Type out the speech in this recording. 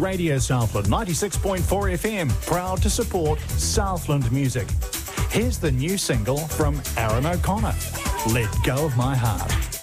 Radio Southland 96.4 FM, proud to support Southland music. Here's the new single from Aaron O'Connor, Let Go of My Heart.